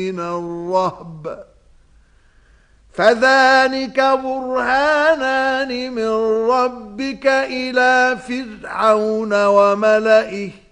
من الرهب فذلك برهانان من ربك إلى فرعون وملئه